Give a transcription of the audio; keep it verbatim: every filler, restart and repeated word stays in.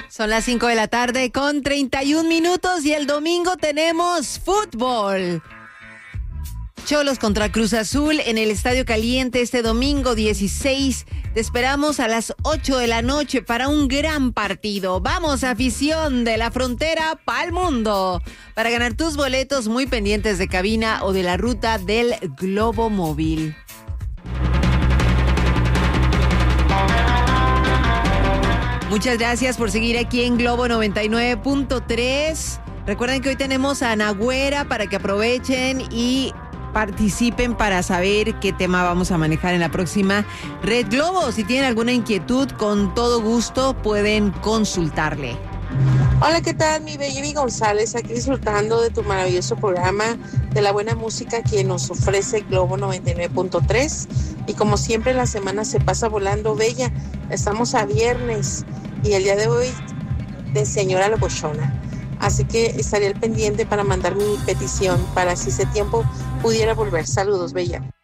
Son las cinco de la tarde con treinta y un minutos y el domingo tenemos fútbol. Cholos contra Cruz Azul en el Estadio Caliente este domingo dieciséis. Te esperamos a las ocho de la noche para un gran partido. Vamos, afición de la frontera pa'l mundo. Para ganar tus boletos, muy pendientes de cabina o de la ruta del Globo Móvil. Muchas gracias por seguir aquí en Globo noventa y nueve punto tres. Recuerden que hoy tenemos a Ana Güera para que aprovechen y participen para saber qué tema vamos a manejar en la próxima Red Globo. Si tienen alguna inquietud, con todo gusto pueden consultarle. Hola, ¿qué tal? Mi Baby González, aquí disfrutando de tu maravilloso programa, de la buena música que nos ofrece Globo noventa y nueve punto tres. Y como siempre, la semana se pasa volando, Bella. Estamos a viernes y el día de hoy de Señora Locochona. Así que estaré al pendiente para mandar mi petición para si ese tiempo pudiera volver. Saludos, Bella.